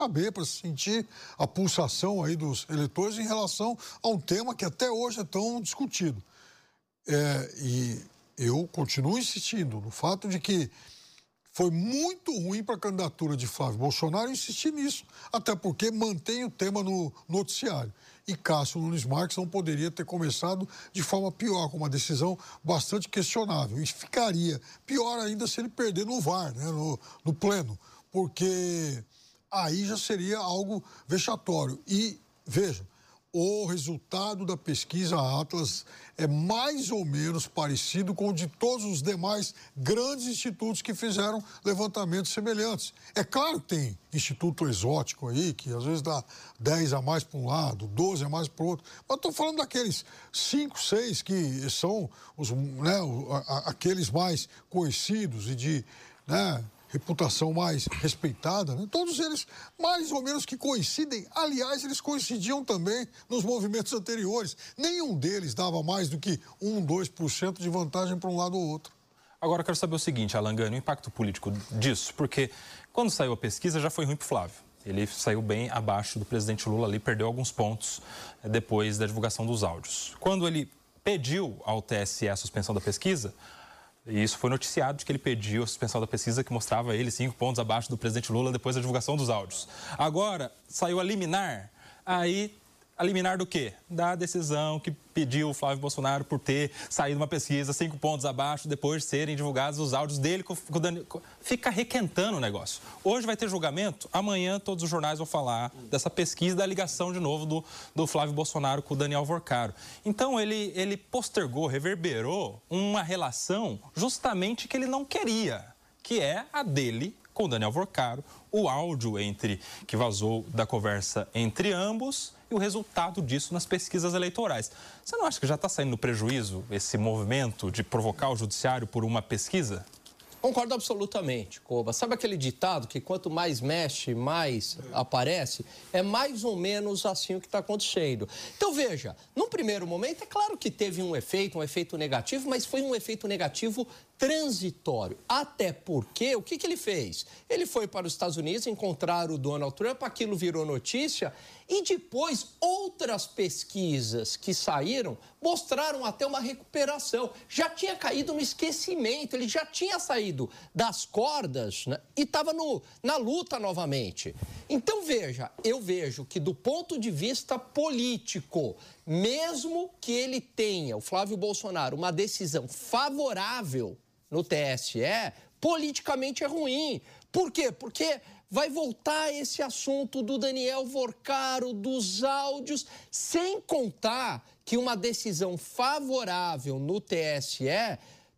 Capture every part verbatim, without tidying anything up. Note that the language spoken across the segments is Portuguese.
saber, para sentir a pulsação aí dos eleitores em relação a um tema que até hoje é tão discutido. É, e eu continuo insistindo no fato de que foi muito ruim para a candidatura de Flávio Bolsonaro insistir nisso, até porque mantém o tema no noticiário. E Cássio Nunes Marques não poderia ter começado de forma pior, com uma decisão bastante questionável. E ficaria pior ainda se ele perder no V A R, né, no, no pleno, porque aí já seria algo vexatório. E, veja, o resultado da pesquisa Atlas é mais ou menos parecido com o de todos os demais grandes institutos que fizeram levantamentos semelhantes. É claro que tem instituto exótico aí, que às vezes dá dez a mais para um lado, doze a mais para o outro, mas estou falando daqueles cinco, seis que são os, né, aqueles mais conhecidos e de, né, reputação mais respeitada, né? Todos eles mais ou menos que coincidem. Aliás, eles coincidiam também nos movimentos anteriores. Nenhum deles dava mais do que um, dois por cento de vantagem para um lado ou outro. Agora eu quero saber o seguinte, Alan Gani, o impacto político disso, porque quando saiu a pesquisa já foi ruim para o Flávio. Ele saiu bem abaixo do presidente Lula ali, perdeu alguns pontos depois da divulgação dos áudios. Quando ele pediu ao T S E a suspensão da pesquisa, e isso foi noticiado de que ele pediu a suspensão da pesquisa que mostrava ele cinco pontos abaixo do presidente Lula depois da divulgação dos áudios. Agora, saiu a liminar, aí, a liminar do quê? Da decisão que pediu o Flávio Bolsonaro por ter saído uma pesquisa cinco pontos abaixo depois de serem divulgados os áudios dele com o Daniel. Fica requentando o negócio. Hoje vai ter julgamento, amanhã todos os jornais vão falar dessa pesquisa, da ligação de novo do, do Flávio Bolsonaro com o Daniel Vorcaro. Então ele, ele postergou, reverberou uma relação justamente que ele não queria, que é a dele com o Daniel Vorcaro, o áudio entre, que vazou da conversa entre ambos e o resultado disso nas pesquisas eleitorais. Você não acha que já está saindo no prejuízo esse movimento de provocar o judiciário por uma pesquisa? Concordo absolutamente, Coba. Sabe aquele ditado que quanto mais mexe, mais aparece? É mais ou menos assim o que está acontecendo. Então, veja, num primeiro momento, é claro que teve um efeito, um efeito negativo, mas foi um efeito negativo transitório. Até porque, o que, que ele fez? Ele foi para os Estados Unidos encontrar o Donald Trump, aquilo virou notícia, e depois outras pesquisas que saíram mostraram até uma recuperação. Já tinha caído no esquecimento, ele já tinha saído das cordas, né, e estava na luta novamente. Então, veja, eu vejo que do ponto de vista político, mesmo que ele tenha, o Flávio Bolsonaro, uma decisão favorável no T S E, politicamente é ruim. Por quê? Porque vai voltar esse assunto do Daniel Vorcaro, dos áudios, sem contar que uma decisão favorável no T S E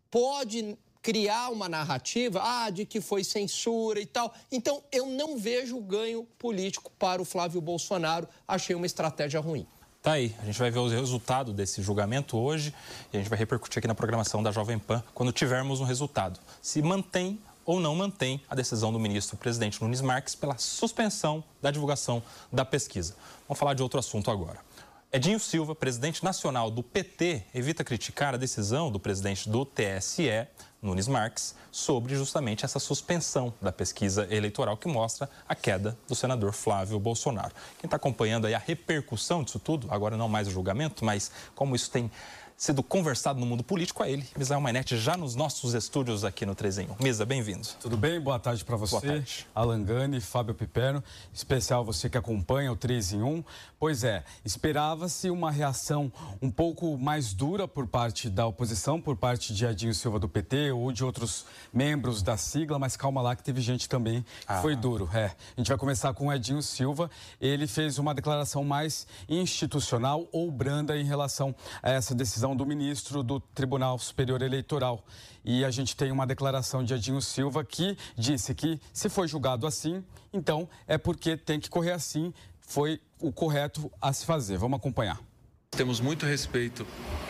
pode criar uma narrativa ah, de que foi censura e tal. Então, eu não vejo ganho político para o Flávio Bolsonaro. Achei uma estratégia ruim. Tá aí, a gente vai ver o resultado desse julgamento hoje e a gente vai repercutir aqui na programação da Jovem Pan quando tivermos um resultado. Se mantém ou não mantém a decisão do ministro-presidente Nunes Marques pela suspensão da divulgação da pesquisa. Vamos falar de outro assunto agora. Edinho Silva, presidente nacional do P T, evita criticar a decisão do presidente do T S E, Nunes Marques, sobre justamente essa suspensão da pesquisa eleitoral que mostra a queda do senador Flávio Bolsonaro. Quem está acompanhando aí a repercussão disso tudo, agora não mais o julgamento, mas como isso tem sido conversado no mundo político, a ele, Misael Mainetti, já nos nossos estúdios aqui no três em um. Misa, bem-vindo. Tudo bem? Boa tarde para você. Boa tarde. Alan Gani, Fábio Piperno, especial você que acompanha o três em um. Pois é, esperava-se uma reação um pouco mais dura por parte da oposição, por parte de Edinho Silva do P T ou de outros membros da sigla, mas calma lá que teve gente também que ah. foi duro. É, a gente vai começar com o Edinho Silva. Ele fez uma declaração mais institucional ou branda em relação a essa decisão do ministro do Tribunal Superior Eleitoral. E a gente tem uma declaração de Edinho Silva que disse que se foi julgado assim, então é porque tem que correr assim, foi o correto a se fazer. Vamos acompanhar. Temos muito respeito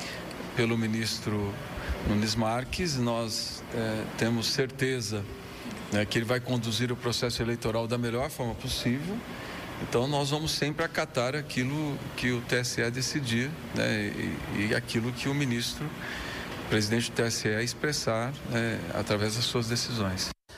pelo ministro Nunes Marques, nós é, temos certeza, né, que ele vai conduzir o processo eleitoral da melhor forma possível. Então, nós vamos sempre acatar aquilo que o T S E decidir, né, e, e aquilo que o ministro, o presidente do T S E, expressar, né, através das suas decisões.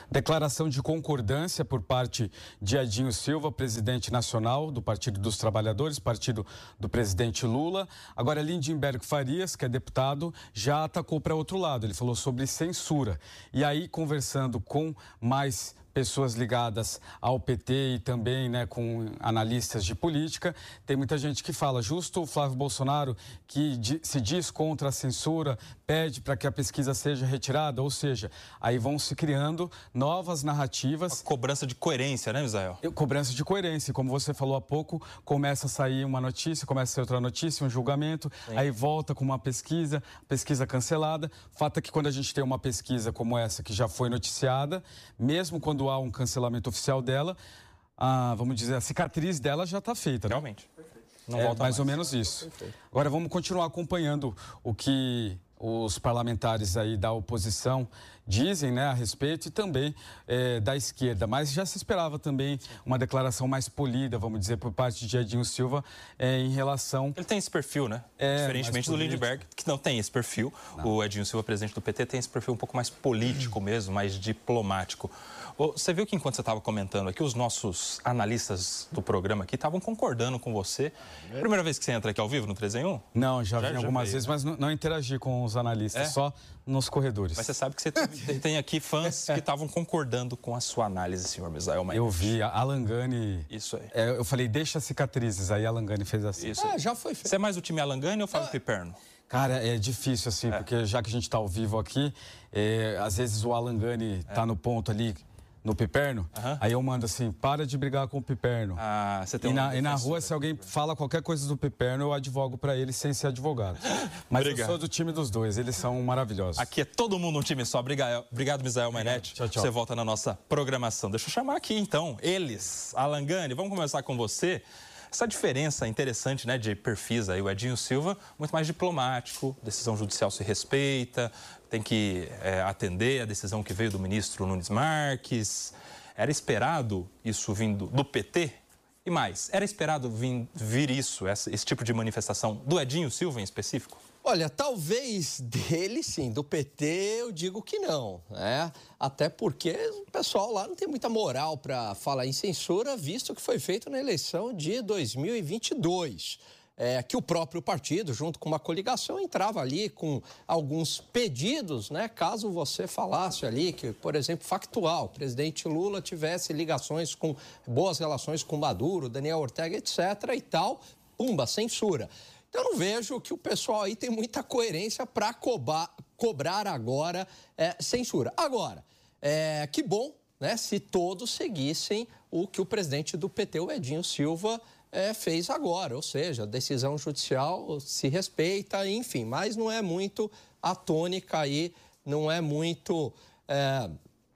Declaração de concordância por parte de Edinho Silva, presidente nacional do Partido dos Trabalhadores, partido do presidente Lula. Agora, Lindenberg Farias, que é deputado, já atacou para outro lado. Ele falou sobre censura. E aí, conversando com mais pessoas ligadas ao P T e também, né, com analistas de política, tem muita gente que fala, justo o Flávio Bolsonaro, que se diz contra a censura, pede para que a pesquisa seja retirada, ou seja, aí vão se criando novas narrativas. Uma cobrança de coerência, né, Misael? Cobrança de coerência, como você falou há pouco, começa a sair uma notícia, começa a sair outra notícia, um julgamento, Sim. aí volta com uma pesquisa, pesquisa cancelada. Fato é que quando a gente tem uma pesquisa como essa, que já foi noticiada, mesmo quando há um cancelamento oficial dela, a, vamos dizer, a cicatriz dela já está feita. Né? Realmente. Não é volta mais, mais ou menos isso. Agora vamos continuar acompanhando o que os parlamentares aí da oposição dizem, né, a respeito, e também é, da esquerda. Mas já se esperava também uma declaração mais polida, vamos dizer, por parte de Edinho Silva é, em relação... Ele tem esse perfil, né? É, Diferentemente do Lindenberg, que não tem esse perfil. Não. O Edinho Silva, presidente do P T, tem esse perfil um pouco mais político mesmo, mais diplomático. Você viu que enquanto você estava comentando aqui, os nossos analistas do programa aqui estavam concordando com você. É. Primeira vez que você entra aqui ao vivo no três em um? Não, já, já vim algumas já vezes, mas não, não interagi com os analistas, é? Só nos corredores. Mas você sabe que você tem, tem aqui fãs que estavam concordando com a sua análise, senhor Misael Mainete. Eu vi, a Alangani... Isso aí. É, eu falei, deixa cicatrizes, aí a Alangani fez assim. Isso aí. É, já foi feito. Você é mais do time Alangani ou Fábio ah. Piperno? Cara, é difícil assim, é. porque já que a gente está ao vivo aqui, é, às vezes o Alangani está é. no ponto ali... no Piperno, uhum. aí eu mando assim, para de brigar com o Piperno. Ah, você tem e, um na, e na rua, se alguém fala qualquer coisa do Piperno, eu advogo para ele sem ser advogado. Mas Obrigado. Eu sou do time dos dois, eles são maravilhosos. Aqui é todo mundo um time só. Obrigado, Obrigado Misael Mainete. Tchau, tchau. Você volta na nossa programação. Deixa eu chamar aqui, então, eles. Alangani, vamos começar com você. Essa diferença interessante, né, de perfis aí, o Edinho Silva, muito mais diplomático, decisão judicial se respeita, tem que é, atender a decisão que veio do ministro Nunes Marques. Era esperado isso vindo do P T? E mais, era esperado vir, vir isso, essa, esse tipo de manifestação do Edinho Silva em específico? Olha, talvez dele sim, do P T eu digo que não, né? Até porque o pessoal lá não tem muita moral para falar em censura, visto que foi feito na eleição de dois mil e vinte e dois. É, que o próprio partido, junto com uma coligação, entrava ali com alguns pedidos, né? Caso você falasse ali que, por exemplo, factual, o presidente Lula tivesse ligações com boas relações com Maduro, Daniel Ortega, etcétera e tal, pumba, censura. Então, eu não vejo que o pessoal aí tem muita coerência para cobrar, cobrar agora é, censura. Agora, é, que bom, né, se todos seguissem o que o presidente do P T, o Edinho Silva, é, fez agora. Ou seja, a decisão judicial se respeita, enfim, mas não é muito a tônica aí, não é muito... É,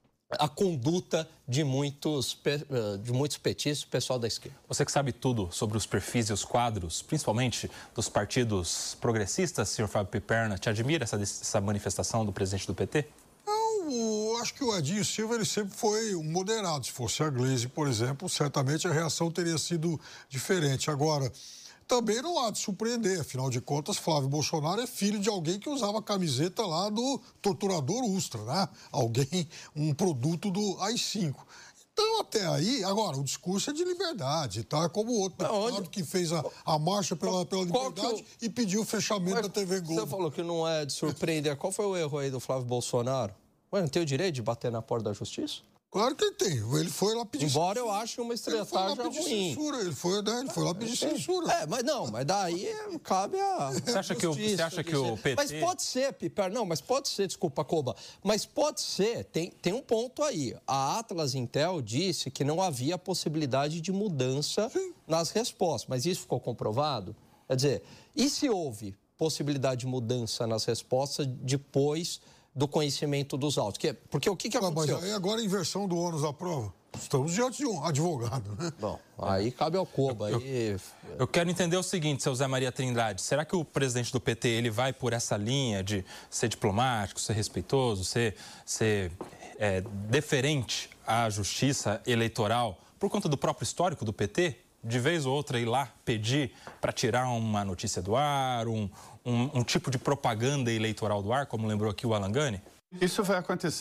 a conduta de muitos, de muitos petistas, pessoal da esquerda. Você que sabe tudo sobre os perfis e os quadros, principalmente dos partidos progressistas, senhor Fábio Piperno, te admira essa, essa manifestação do presidente do P T? Eu acho que o Edinho Silva ele sempre foi um moderado. Se fosse a Gleisi, por exemplo, certamente a reação teria sido diferente. Agora, também não há de surpreender, afinal de contas, Flávio Bolsonaro é filho de alguém que usava a camiseta lá do torturador Ustra, né? Alguém, um produto do A I cinco. Então, até aí, agora, o discurso é de liberdade, tá? Como o outro deputado que fez a, a marcha pela, pela liberdade eu... e pediu o fechamento Mas da T V Globo. Você falou que não é de surpreender. Qual foi o erro aí do Flávio Bolsonaro? Ué, não tem o direito de bater na porta da justiça? Claro que ele tem. Ele foi lá pedir Embora censura. Eu ache uma estratégia ruim. Censura. Ele foi, né? Ele foi lá pedir censura. É, mas não, mas daí cabe a... Você acha que o, você acha que o P T... Mas pode ser, Piper, não, mas pode ser, desculpa, Koba, mas pode ser, tem, tem um ponto aí. A Atlas Intel disse que não havia possibilidade de mudança Sim. nas respostas, mas isso ficou comprovado? Quer dizer, e se houve possibilidade de mudança nas respostas depois... do conhecimento dos autos. Porque o que, que aconteceu? Mas aí agora a inversão do ônus da prova. Estamos diante de um advogado, né? Bom, aí cabe ao Koba. Eu, aí... eu, eu quero entender o seguinte, seu Zé Maria Trindade. Será que o presidente do P T ele vai por essa linha de ser diplomático, ser respeitoso, ser, ser é, deferente à justiça eleitoral por conta do próprio histórico do P T? De vez ou outra ir lá pedir para tirar uma notícia do ar, um, um, um tipo de propaganda eleitoral do ar, como lembrou aqui o Alangani? Isso vai acontecer.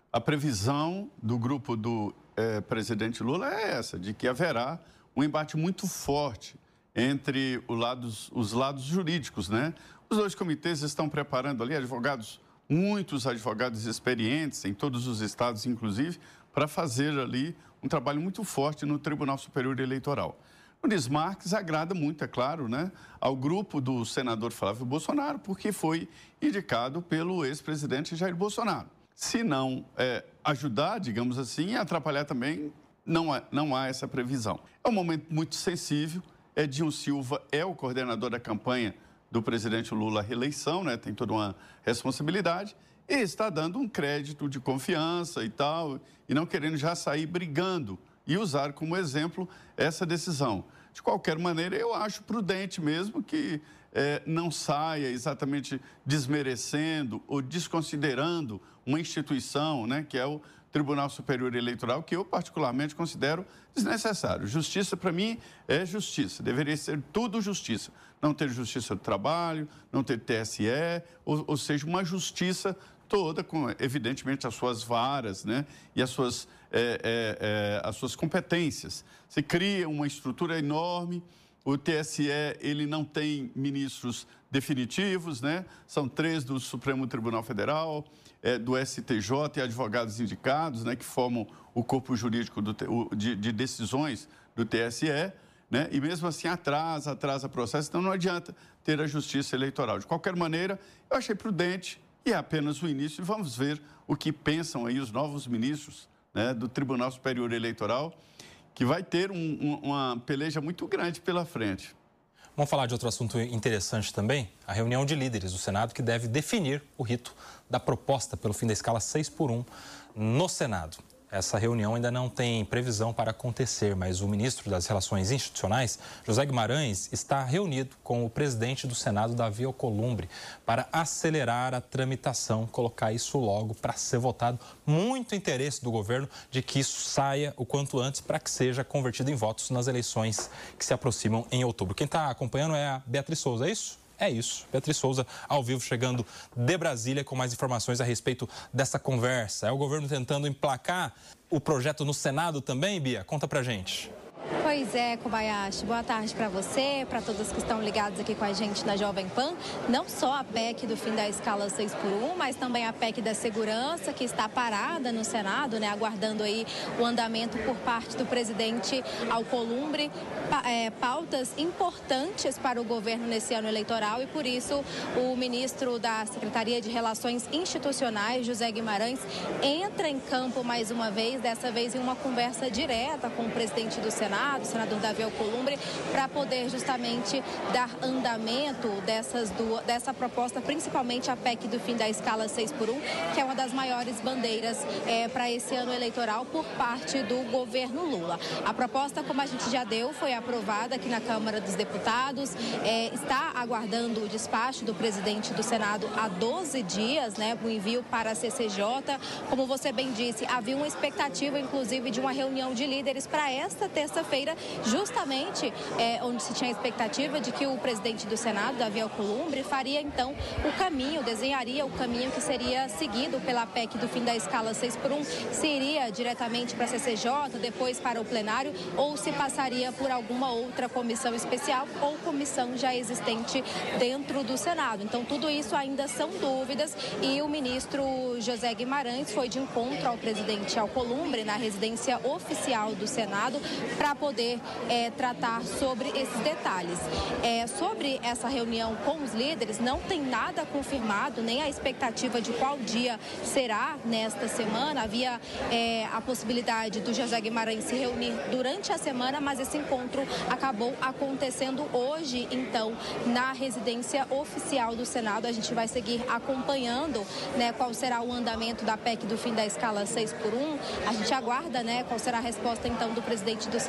a previsão do grupo do eh, presidente Lula é essa, de que haverá um embate muito forte entre os lados, os lados jurídicos, né? Os dois comitês estão preparando ali advogados, muitos advogados experientes em todos os estados, inclusive, para fazer ali um trabalho muito forte no Tribunal Superior Eleitoral. O Nunes Marques agrada muito, é claro, né, ao grupo do senador Flávio Bolsonaro, porque foi indicado pelo ex-presidente Jair Bolsonaro. Se não é, ajudar, digamos assim, atrapalhar também, não há, não há essa previsão. É um momento muito sensível. Edinho Silva é o coordenador da campanha do presidente Lula à reeleição, né, tem toda uma responsabilidade, e está dando um crédito de confiança e tal, e não querendo já sair brigando e usar como exemplo essa decisão. De qualquer maneira, eu acho prudente mesmo que é, não saia exatamente desmerecendo ou desconsiderando uma instituição, né, que é o Tribunal Superior Eleitoral, que eu particularmente considero desnecessário. Justiça, para mim, é justiça. Deveria ser tudo justiça. Não ter justiça do trabalho, não ter T S E, ou, ou seja, uma justiça toda com, evidentemente, as suas varas, né, e as suas, é, é, é, as suas competências. Você cria uma estrutura enorme. O T S E, ele não tem ministros definitivos, né? São três do Supremo Tribunal Federal, é, do S T J e advogados indicados, né? Que formam o corpo jurídico do, o, de, de decisões do T S E, né? E mesmo assim atrasa, atrasa processo, então não adianta ter a justiça eleitoral. De qualquer maneira, eu achei prudente e é apenas o início. Vamos ver o que pensam aí os novos ministros, né, do Tribunal Superior Eleitoral, que vai ter um, um, uma peleja muito grande pela frente. Vamos falar de outro assunto interessante também, a reunião de líderes do Senado que deve definir o rito da proposta pelo fim da escala seis por um no Senado. Essa reunião ainda não tem previsão para acontecer, mas o ministro das Relações Institucionais, José Guimarães, está reunido com o presidente do Senado, Davi Alcolumbre, para acelerar a tramitação, colocar isso logo para ser votado. Muito interesse do governo de que isso saia o quanto antes para que seja convertido em votos nas eleições que se aproximam em outubro. Quem está acompanhando é a Beatriz Souza, é isso? É isso. Beatriz Souza, ao vivo, chegando de Brasília com mais informações a respeito dessa conversa. É o governo tentando emplacar o projeto no Senado também, Bia? Conta pra gente. Pois é, Kobayashi. Boa tarde para você, para todos que estão ligados aqui com a gente na Jovem Pan. Não só a P E C do fim da escala seis por um, mas também a P E C da segurança, que está parada no Senado, né, aguardando aí o andamento por parte do presidente Alcolumbre. É, pautas importantes para o governo nesse ano eleitoral e, por isso, o ministro da Secretaria de Relações Institucionais, José Guimarães, entra em campo mais uma vez, dessa vez em uma conversa direta com o presidente do Senado, o senador Davi Alcolumbre, para poder justamente dar andamento dessas duas, dessa proposta, principalmente a P E C do fim da escala seis por um, que é uma das maiores bandeiras é, para esse ano eleitoral por parte do governo Lula. A proposta, como a gente já deu, foi aprovada aqui na Câmara dos Deputados, é, está aguardando o despacho do presidente do Senado há doze dias, né, o envio para a C C J. Como você bem disse, havia uma expectativa, inclusive, de uma reunião de líderes para esta terça-feira, justamente é, onde se tinha a expectativa de que o presidente do Senado, Davi Alcolumbre, faria então o caminho, desenharia o caminho que seria seguido pela P E C do fim da escala seis por um, se iria diretamente para a C C J, depois para o plenário, ou se passaria por alguma outra comissão especial ou comissão já existente dentro do Senado. Então, tudo isso ainda são dúvidas e o ministro José Guimarães foi de encontro ao presidente Alcolumbre na residência oficial do Senado para poder é, tratar sobre esses detalhes. É, sobre essa reunião com os líderes, não tem nada confirmado, nem a expectativa de qual dia será nesta semana. Havia é, a possibilidade do José Guimarães se reunir durante a semana, mas esse encontro acabou acontecendo hoje, então, na residência oficial do Senado. A gente vai seguir acompanhando, né, qual será o andamento da P E C do fim da escala seis por um. A gente aguarda, né, qual será a resposta, então, do presidente do Senado,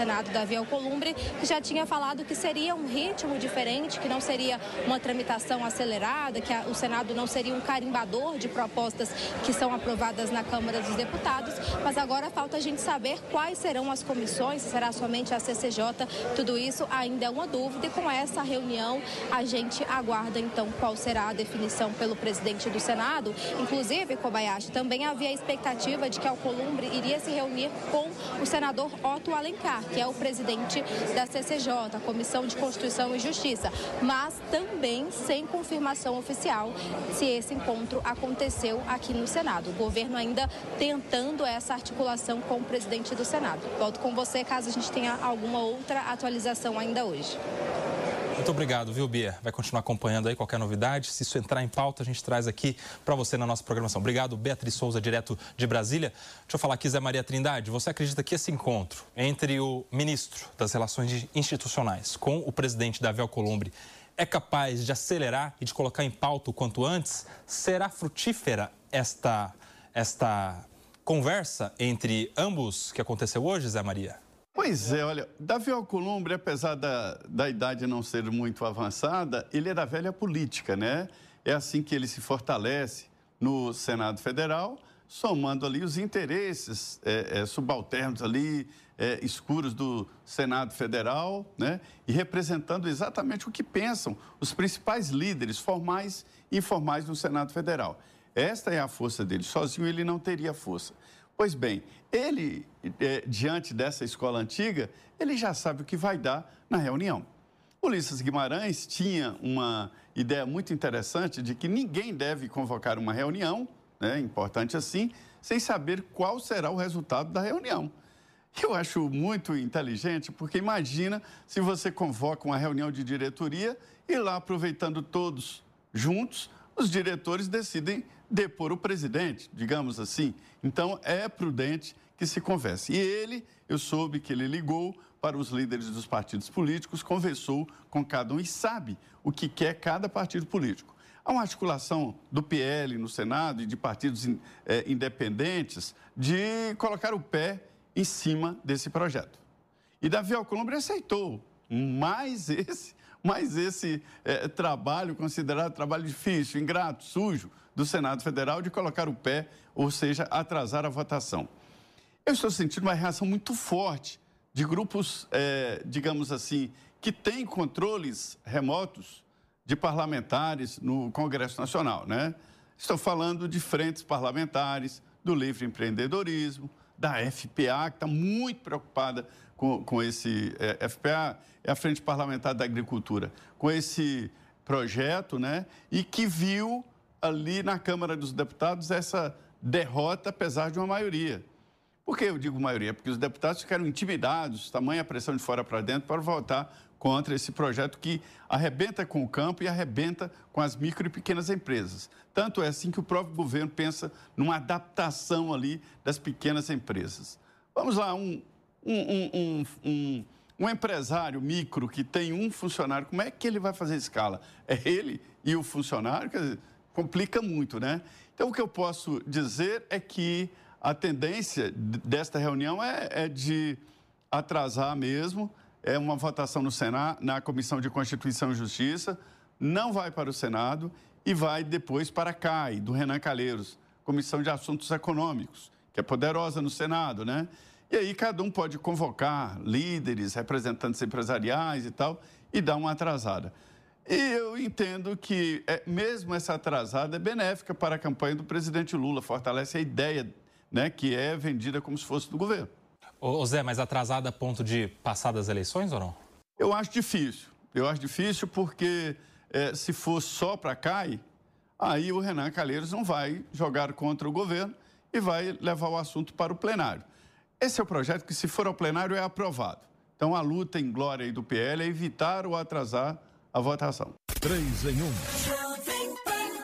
Senado, Davi Alcolumbre, que já tinha falado que seria um ritmo diferente, que não seria uma tramitação acelerada, que a, o Senado não seria um carimbador de propostas que são aprovadas na Câmara dos Deputados, mas agora falta a gente saber quais serão as comissões, se será somente a C C J, tudo isso ainda é uma dúvida, e com essa reunião a gente aguarda então qual será a definição pelo presidente do Senado. Inclusive, Kobayashi, também havia a expectativa de que Alcolumbre iria se reunir com o senador Otto Alencar, que é o presidente da C C J, a Comissão de Constituição e Justiça, mas também sem confirmação oficial se esse encontro aconteceu aqui no Senado. O governo ainda tentando essa articulação com o presidente do Senado. Volto com você caso a gente tenha alguma outra atualização ainda hoje. Muito obrigado, viu, Bia? Vai continuar acompanhando aí qualquer novidade. Se isso entrar em pauta, a gente traz aqui para você na nossa programação. Obrigado, Beatriz Souza, direto de Brasília. Deixa eu falar aqui, Zé Maria Trindade. Você acredita que esse encontro entre o ministro das Relações Institucionais com o presidente Davi Alcolumbre é capaz de acelerar e de colocar em pauta o quanto antes? Será frutífera esta, esta conversa entre ambos que aconteceu hoje, Zé Maria? Pois é, olha, Davi Alcolumbre, apesar da, da idade não ser muito avançada, ele é da velha política, né? É assim que ele se fortalece no Senado Federal, somando ali os interesses é, é, subalternos ali, é, escuros do Senado Federal, né? E representando exatamente o que pensam os principais líderes formais e informais do Senado Federal. Esta é a força dele. Sozinho ele não teria força. Pois bem, ele, é, diante dessa escola antiga, ele já sabe o que vai dar na reunião. Ulisses Guimarães tinha uma ideia muito interessante de que ninguém deve convocar uma reunião, né, importante assim, sem saber qual será o resultado da reunião. Eu acho muito inteligente, porque imagina se você convoca uma reunião de diretoria e lá, aproveitando todos juntos, os diretores decidem depor o presidente, digamos assim. Então, é prudente que se converse. E ele, eu soube que ele ligou para os líderes dos partidos políticos, conversou com cada um e sabe o que quer cada partido político. Há uma articulação do P L no Senado e de partidos é, independentes de colocar o pé em cima desse projeto. E Davi Alcolumbre aceitou, mais esse, mais esse é, trabalho, considerado trabalho difícil, ingrato, sujo, do Senado Federal, de colocar o pé, ou seja, atrasar a votação. Eu estou sentindo uma reação muito forte de grupos, é, digamos assim, que têm controles remotos de parlamentares no Congresso Nacional, né? Estou falando de frentes parlamentares, do livre empreendedorismo, da F P A, que está muito preocupada com, com esse... É, F P A é a Frente Parlamentar da Agricultura, com esse projeto, né? E que viu ali na Câmara dos Deputados essa derrota, apesar de uma maioria. Por que eu digo maioria? Porque os deputados ficaram intimidados, tamanha pressão de fora para dentro, para votar contra esse projeto que arrebenta com o campo e arrebenta com as micro e pequenas empresas. Tanto é assim que o próprio governo pensa numa adaptação ali das pequenas empresas. Vamos lá, um, um, um, um, um, um empresário micro que tem um funcionário, como é que ele vai fazer escala? É ele e o funcionário? Quer dizer, complica muito, né? Então, o que eu posso dizer é que a tendência desta reunião é, é de atrasar mesmo, é uma votação no Senado, na Comissão de Constituição e Justiça, não vai para o Senado e vai depois para a C A I, do Renan Calheiros, Comissão de Assuntos Econômicos, que é poderosa no Senado, né? E aí cada um pode convocar líderes, representantes empresariais e tal, e dar uma atrasada. E eu entendo que é, mesmo essa atrasada é benéfica para a campanha do presidente Lula, fortalece a ideia, né, que é vendida como se fosse do governo. Ô Zé, mas atrasada a ponto de passar das eleições ou não? Eu acho difícil. Eu acho difícil porque é, se for só para C A I, aí o Renan Calheiros não vai jogar contra o governo e vai levar o assunto para o plenário. Esse é o projeto que, se for ao plenário, é aprovado. Então, a luta em glória aí do P L é evitar ou atrasar a votação. Três em um. Jovem Pan.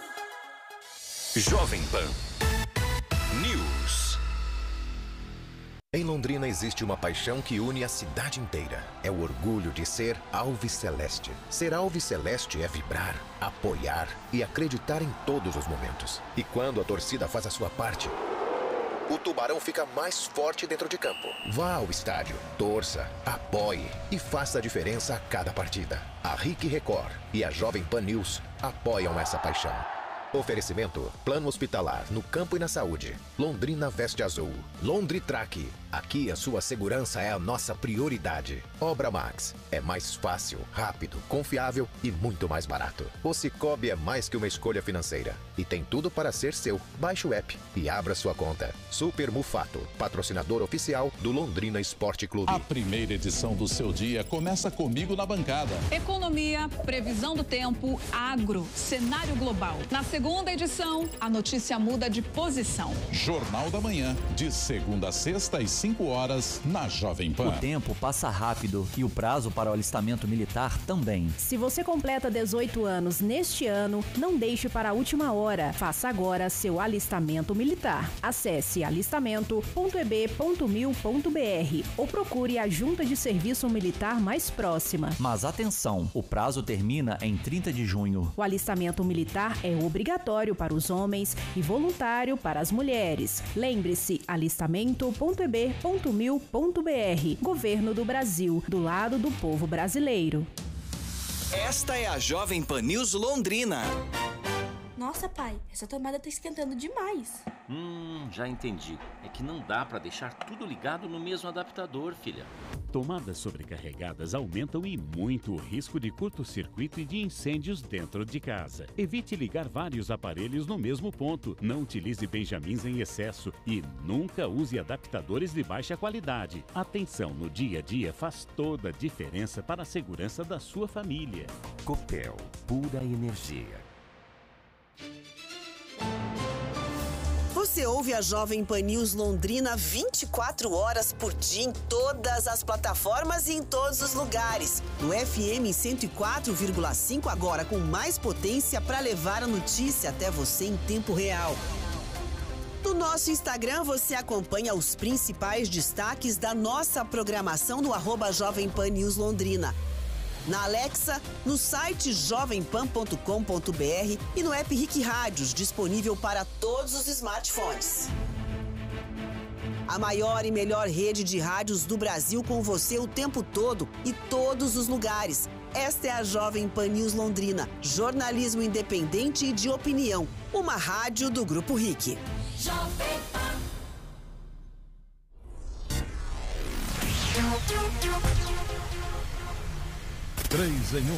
Jovem Pan News. Em Londrina existe uma paixão que une a cidade inteira. É o orgulho de ser alviceleste. Ser alviceleste é vibrar, apoiar e acreditar em todos os momentos. E quando a torcida faz a sua parte, o Tubarão fica mais forte dentro de campo. Vá ao estádio, torça, apoie e faça a diferença a cada partida. A Rick Record e a Jovem Pan News apoiam essa paixão. Oferecimento: Plano Hospitalar no campo e na saúde. Londrina Veste Azul. Londritrack. Aqui a sua segurança é a nossa prioridade. Obra Max. É mais fácil, rápido, confiável e muito mais barato. O Cicobi é mais que uma escolha financeira. E tem tudo para ser seu. Baixe o app e abra sua conta. Super Mufato. Patrocinador oficial do Londrina Esporte Clube. A primeira edição do seu dia começa comigo na bancada. Economia, previsão do tempo, agro, cenário global. Na segunda edição, a notícia muda de posição. Jornal da Manhã, de segunda a sexta às cinco horas, na Jovem Pan. O tempo passa rápido e o prazo para o alistamento militar também. Se você completa dezoito anos neste ano, não deixe para a última hora. Faça agora seu alistamento militar. Acesse alistamento ponto e b ponto mil ponto b r ou procure a junta de serviço militar mais próxima. Mas atenção, o prazo termina em trinta de junho. O alistamento militar é obrigatório para os homens e voluntário para as mulheres. Lembre-se, alistamento ponto e b ponto mil ponto b r. Governo do Brasil, do lado do povo brasileiro. Esta é a Jovem Pan News Londrina. Nossa, pai, essa tomada tá esquentando demais. Hum, já entendi. É que não dá para deixar tudo ligado no mesmo adaptador, filha. Tomadas sobrecarregadas aumentam e muito o risco de curto-circuito e de incêndios dentro de casa. Evite ligar vários aparelhos no mesmo ponto. Não utilize benjamins em excesso e nunca use adaptadores de baixa qualidade. Atenção no dia a dia faz toda a diferença para a segurança da sua família. Copel, pura energia. Você ouve a Jovem Pan News Londrina vinte e quatro horas por dia em todas as plataformas e em todos os lugares. No F M cento e quatro vírgula cinco agora com mais potência para levar a notícia até você em tempo real. No nosso Instagram você acompanha os principais destaques da nossa programação no arroba Jovem Pan News Londrina. Na Alexa, no site jovem pan ponto com ponto b r e no app Rick Rádios, disponível para todos os smartphones. A maior e melhor rede de rádios do Brasil com você o tempo todo e todos os lugares. Esta é a Jovem Pan News Londrina, jornalismo independente e de opinião. Uma rádio do Grupo Rick. Jovem Pan. três em um.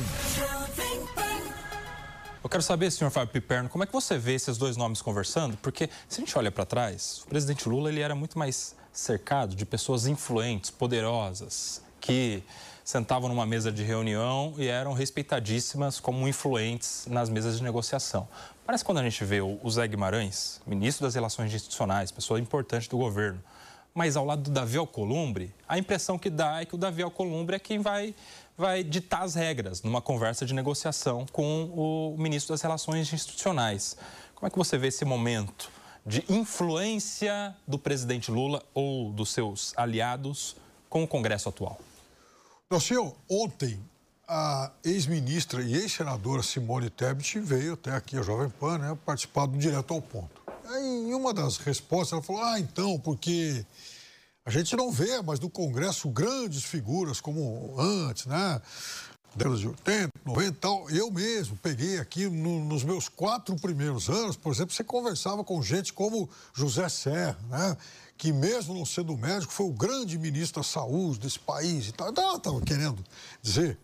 Eu quero saber, senhor Fábio Piperno, como é que você vê esses dois nomes conversando? Porque se a gente olha para trás, o presidente Lula ele era muito mais cercado de pessoas influentes, poderosas, que sentavam numa mesa de reunião e eram respeitadíssimas como influentes nas mesas de negociação. Parece que quando a gente vê o Zé Guimarães, ministro das Relações Institucionais, pessoa importante do governo, mas ao lado do Davi Alcolumbre, a impressão que dá é que o Davi Alcolumbre é quem vai... vai ditar as regras numa conversa de negociação com o ministro das Relações Institucionais. Como é que você vê esse momento de influência do presidente Lula ou dos seus aliados com o Congresso atual? Não, senhor, ontem a ex-ministra e ex-senadora Simone Tebet veio até aqui a Jovem Pan, né, participar do Direto ao Ponto. Aí, em uma das respostas, ela falou, ah, então, porque... a gente não vê, mas no Congresso, grandes figuras como antes, né? Décadas de oitenta, noventa e tal. Eu mesmo peguei aqui no, nos meus quatro primeiros anos, por exemplo, você conversava com gente como José Serra, né? Que mesmo não sendo médico, foi o grande ministro da saúde desse país e tal. Ela estava querendo dizer,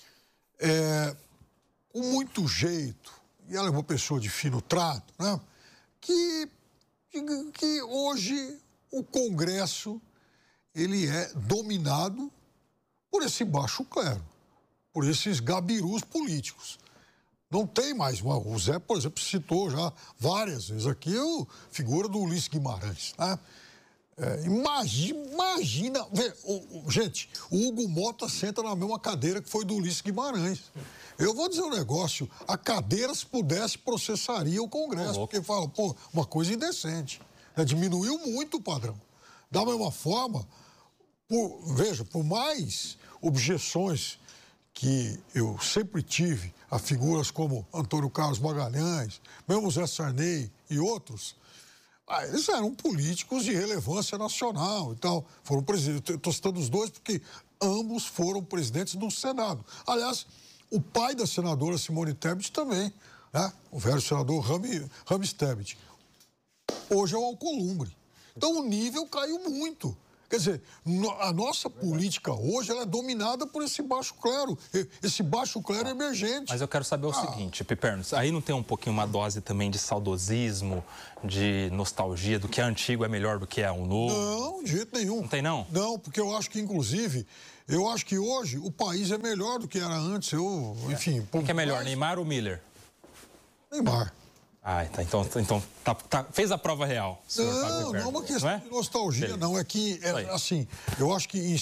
é, com muito jeito, e ela é uma pessoa de fino trato, né? Que, que, que hoje o Congresso... ele é dominado por esse baixo clero, por esses gabirus políticos. Não tem mais uma... O Zé, por exemplo, citou já várias vezes aqui a figura do Ulisses Guimarães, né? É, imagina, imagina vê, o, o, gente, o Hugo Mota senta na mesma cadeira que foi do Ulisses Guimarães. Eu vou dizer um negócio, a cadeira, se pudesse, processaria o Congresso, oh, porque fala, pô, uma coisa indecente. É, diminuiu muito o padrão. Da mesma forma, por, veja, por mais objeções que eu sempre tive a figuras como Antônio Carlos Magalhães, mesmo Zé Sarney e outros, Ah, eles eram políticos de relevância nacional e tal. Foram presidentes. Estou citando os dois porque ambos foram presidentes do Senado. Aliás, o pai da senadora Simone Tebet também, né? O velho senador Rami, Ramis Tebet. Hoje é o Alcolumbre. Então o nível caiu muito. Quer dizer, a nossa política hoje ela é dominada por esse baixo clero, esse baixo clero emergente. Mas eu quero saber o ah. seguinte, Pipernos, aí não tem um pouquinho uma dose também de saudosismo, de nostalgia, do que é antigo é melhor do que é o novo? Não, de jeito nenhum. Não tem, não? Não, porque eu acho que, inclusive, eu acho que hoje o país é melhor do que era antes. Eu, enfim... Quem que é melhor, Neymar ou Miller? Neymar. Ah, tá. Então, então tá, tá, fez a prova real. Não, não é uma questão não é? de nostalgia, Beleza. não. É que, é, assim, eu acho que em,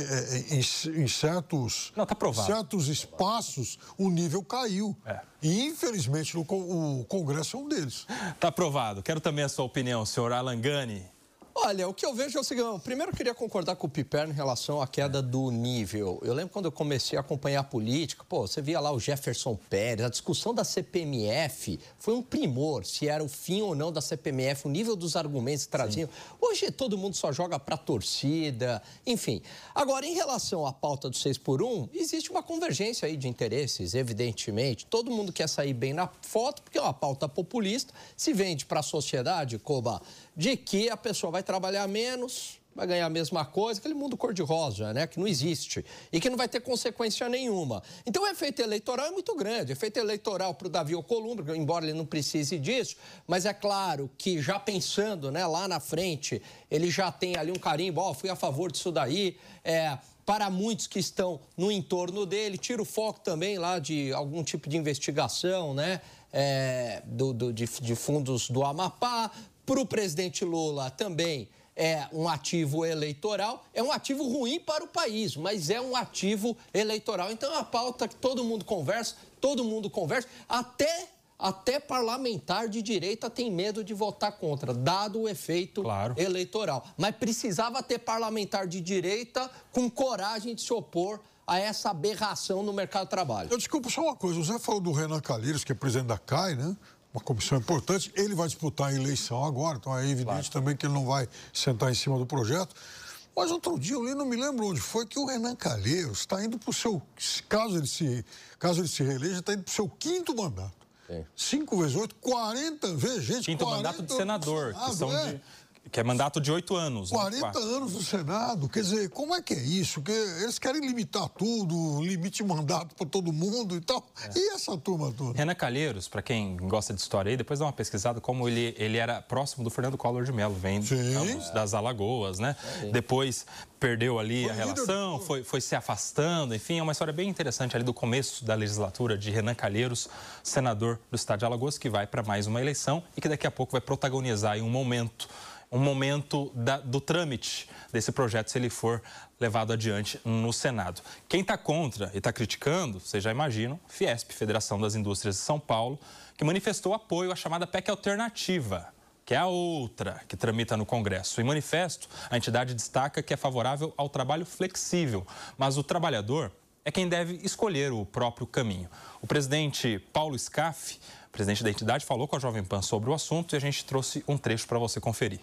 em, em certos, não, tá provado. certos espaços o nível caiu. É. E, infelizmente, no, o Congresso é um deles. Tá aprovado. Quero também a sua opinião, senhor Alan Gani. Olha, o que eu vejo é o seguinte, primeiro eu queria concordar com o Piperno em relação à queda do nível. Eu lembro quando eu comecei a acompanhar a política, pô, você via lá o Jefferson Pérez, a discussão da C P M F foi um primor, se era o fim ou não da C P M F, o nível dos argumentos que traziam. Sim. Hoje todo mundo só joga pra torcida, enfim. Agora, em relação à pauta do seis por um, existe uma convergência aí de interesses, evidentemente. Todo mundo quer sair bem na foto, porque é uma pauta populista, se vende para a sociedade, Coba, de que a pessoa vai trabalhar menos, vai ganhar a mesma coisa, aquele mundo cor-de-rosa, né, que não existe e que não vai ter consequência nenhuma. Então o efeito eleitoral é muito grande, o efeito eleitoral para o Davi Alcolumbre, embora ele não precise disso, mas é claro que já pensando, né, lá na frente, ele já tem ali um carimbo, ó, oh, fui a favor disso daí, é... Para muitos que estão no entorno dele, tira o foco também lá de algum tipo de investigação, né, é, do, do, de, de fundos do Amapá. Para o presidente Lula também é um ativo eleitoral, é um ativo ruim para o país, mas é um ativo eleitoral. Então é uma pauta que todo mundo conversa, todo mundo conversa, até... Até parlamentar de direita tem medo de votar contra, dado o efeito claro. eleitoral. Mas precisava ter parlamentar de direita com coragem de se opor a essa aberração no mercado de trabalho. Eu desculpa só uma coisa, o Zé falou do Renan Calheiros, que é presidente da C A I, né? Uma comissão importante, ele vai disputar a eleição agora, então é evidente claro. também que ele não vai sentar em cima do projeto. Mas outro dia eu li, não me lembro onde foi, que o Renan Calheiros está indo para o seu, caso ele se, caso ele se reeleja, está indo para o seu quinto mandato. cinco vezes oito, quarenta vezes, gente. Quinto mandato de senador, Senado, que, são é. de, que é mandato de oito anos. quarenta né? anos no Senado, quer dizer, como é que é isso? Que eles querem limitar tudo, limite mandato para todo mundo e tal. É. E essa turma toda? Renan Calheiros, para quem gosta de história aí, depois dá uma pesquisada, como ele, ele era próximo do Fernando Collor de Mello, vem das, das Alagoas, né? É. Depois perdeu ali foi a relação, foi, foi se afastando, enfim, é uma história bem interessante ali do começo da legislatura de Renan Calheiros, senador do estado de Alagoas, que vai para mais uma eleição e que daqui a pouco vai protagonizar aí um momento, um momento da, do trâmite desse projeto, se ele for levado adiante no Senado. Quem está contra e está criticando, vocês já imaginam, Fiesp, Federação das Indústrias de São Paulo, que manifestou apoio à chamada P E C alternativa, que é a outra que tramita no Congresso. Em manifesto, a entidade destaca que é favorável ao trabalho flexível, mas o trabalhador é quem deve escolher o próprio caminho. O presidente Paulo Scaff, presidente da entidade, falou com a Jovem Pan sobre o assunto e a gente trouxe um trecho para você conferir.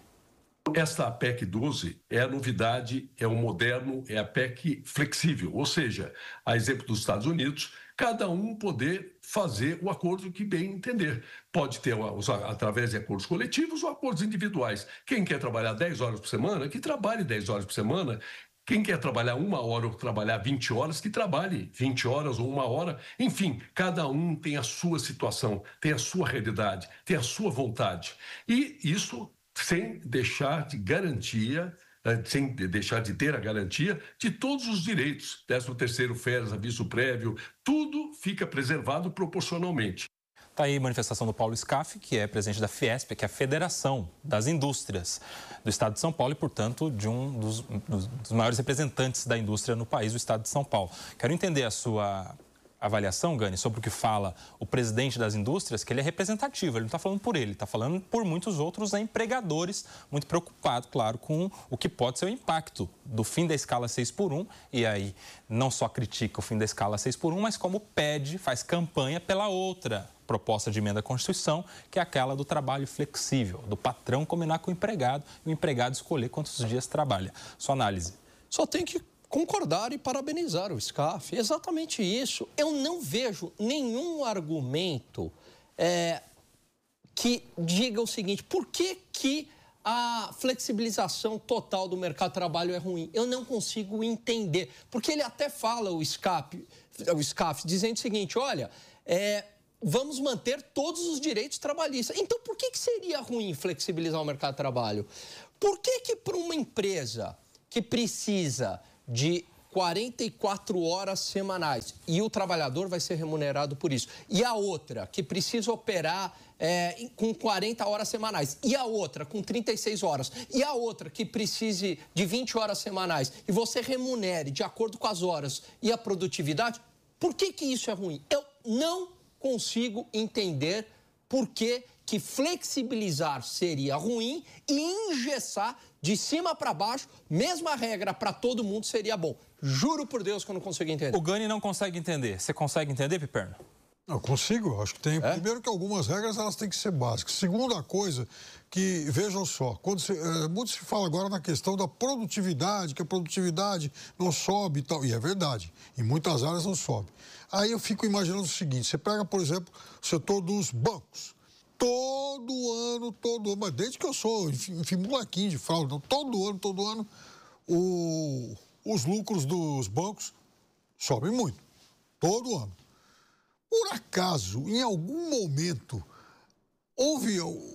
Esta P E C doze é a novidade, é o moderno, é a P E C flexível, ou seja, a exemplo dos Estados Unidos, cada um poder fazer o acordo que bem entender. Pode ter, através de acordos coletivos ou acordos individuais. Quem quer trabalhar dez horas por semana, que trabalhe dez horas por semana. Quem quer trabalhar uma hora ou trabalhar vinte horas, que trabalhe vinte horas ou uma hora. Enfim, cada um tem a sua situação, tem a sua realidade, tem a sua vontade. E isso sem deixar de garantia, sem deixar de ter a garantia de todos os direitos. décimo terceiro, férias, aviso prévio, tudo fica preservado proporcionalmente. Está aí a manifestação do Paulo Scaff, que é presidente da Fiesp, que é a Federação das Indústrias do Estado de São Paulo e, portanto, de um dos, dos maiores representantes da indústria no país, o Estado de São Paulo. Quero entender a sua avaliação, Gani, sobre o que fala o presidente das indústrias, que ele é representativo, ele não está falando por ele, ele está falando por muitos outros empregadores, muito preocupado, claro, com o que pode ser o impacto do fim da escala seis por um, e aí não só critica o fim da escala seis por um, mas como pede, faz campanha pela outra proposta de emenda à Constituição, que é aquela do trabalho flexível, do patrão combinar com o empregado e o empregado escolher quantos dias trabalha. Sua análise. Só tem que concordar e parabenizar o S C A F. Exatamente isso. Eu não vejo nenhum argumento é, que diga o seguinte, por que, que a flexibilização total do mercado de trabalho é ruim? Eu não consigo entender. Porque ele até fala, o S C A F, o S C A F dizendo o seguinte, olha, é, vamos manter todos os direitos trabalhistas. Então, por que, que seria ruim flexibilizar o mercado de trabalho? Por que que para uma empresa que precisa de quarenta e quatro horas semanais e o trabalhador vai ser remunerado por isso, e a outra que precisa operar é, com quarenta horas semanais, e a outra com trinta e seis horas, e a outra que precise de vinte horas semanais, e você remunere de acordo com as horas e a produtividade, por que que isso é ruim? Eu não consigo entender por que que flexibilizar seria ruim e engessar de cima para baixo, mesma regra para todo mundo seria bom. Juro por Deus que eu não consigo entender. O Gani não consegue entender. Você consegue entender, Piperno? Eu consigo, acho que tem. É? Primeiro que algumas regras elas têm que ser básicas. Segunda coisa, que vejam só, quando se, é, muito se fala agora na questão da produtividade, que a produtividade não sobe e tal, e é verdade, em muitas áreas não sobe. Aí eu fico imaginando o seguinte, você pega, por exemplo, o setor dos bancos. Todo ano, todo ano, mas desde que eu sou, enfim, enfim molequinho de fraude, então, todo ano, todo ano, o, os lucros dos bancos sobem muito. Todo ano. Por acaso, em algum momento, houve